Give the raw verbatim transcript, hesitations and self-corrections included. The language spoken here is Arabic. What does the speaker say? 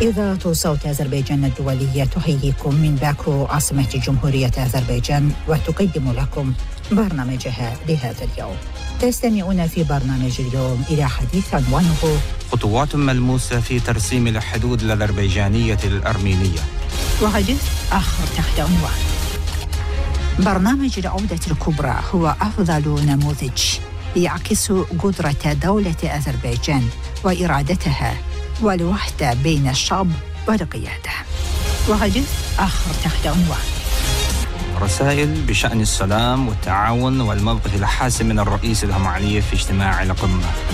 إذاعة صوت أذربيجان الدولية تحييكم من باكو عاصمة جمهورية أذربيجان وتقدم لكم برنامجها لهذا اليوم. تستمعون في برنامج اليوم إلى حديث عنوانه خطوات ملموسة في ترسيم الحدود الأذربيجانية الأرمينية، وحديث آخر تحت عنوان برنامج العودة الكبرى هو أفضل نموذج يعكس قدرة دولة أذربيجان وإرادتها والوحدة بين الشعب والقيادة، وحديث آخر تحت عنوان رسائل بشأن السلام والتعاون والموقف الحاسم من الرئيس الهمعلي في اجتماع القمة.